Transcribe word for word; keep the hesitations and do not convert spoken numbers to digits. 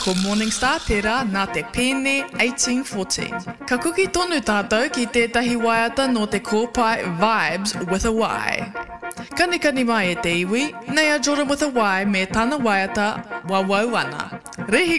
ko Morningstar tērā nā te pēne eighteen fourteen. Ka kuki tonu tātou ki tētahi waiata no te kōpai Vibes with a Y. Kanikani mai e te iwi, nei a Jordan with a Y me tāna waiata wawau ana. Rehi